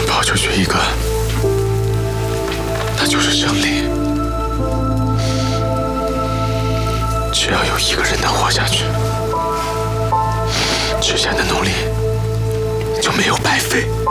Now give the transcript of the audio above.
跑出去一个，那就是胜利。只要有一个人能活下去，之前的努力就没有白费。